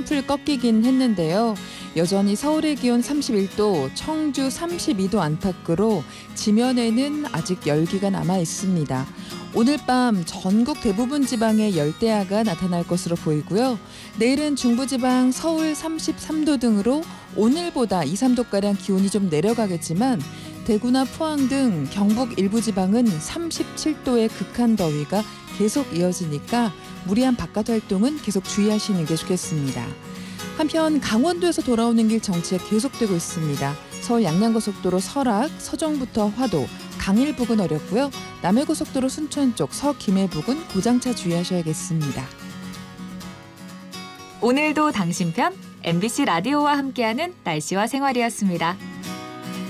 한풀 꺾이긴 했는데요. 여전히 서울의 기온 31도, 청주 32도 안팎으로 지면에는 아직 열기가 남아 있습니다. 오늘 밤 전국 대부분 지방에 열대야가 나타날 것으로 보이고요. 내일은 중부지방 서울 33도 등으로 오늘보다 2, 3도가량 기온이 좀 내려가겠지만 대구나 포항 등 경북 일부 지방은 37도의 극한 더위가 계속 이어지니까 무리한 바깥 활동은 계속 주의하시는 게 좋겠습니다. 한편 강원도에서 돌아오는 길 정체가 계속되고 있습니다. 서울 양양고속도로 설악, 서정부터 화도, 강일 부근 어렵고요. 남해고속도로 순천 쪽 서김해 부근 고장차 주의하셔야겠습니다. 오늘도 당신 편 MBC 라디오와 함께하는 날씨와 생활이었습니다.